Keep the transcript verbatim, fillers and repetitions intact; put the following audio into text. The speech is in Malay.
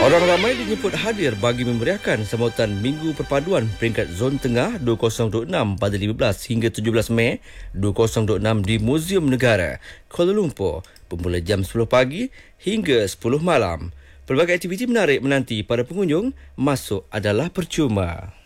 Orang ramai dijemput hadir bagi memeriahkan sambutan Minggu Perpaduan peringkat Zon Tengah dua ribu dua puluh enam pada lima belas hingga tujuh belas Mei dua ribu dua puluh enam di Muzium Negara, Kuala Lumpur, bermula jam sepuluh pagi hingga sepuluh malam. Pelbagai aktiviti menarik menanti para pengunjung, masuk adalah percuma.